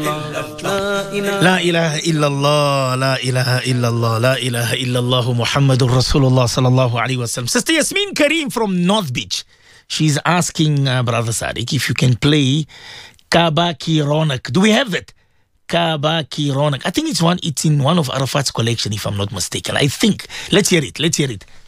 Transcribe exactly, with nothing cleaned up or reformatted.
La ilaha illallah, la ilaha illallah, la ilaha illallah, Muhammadur Rasulullah sallallahu alaihi wasallam. Sister Yasmin Karim from North Beach. She's asking uh, Brother Sadiq if you can play Kaaba Ki Ronak. Do we have that? Kaaba Ki Ronak. I think it's one. It's in one of Arafat's collection, if I'm not mistaken. I think. Let's hear it. Let's hear it.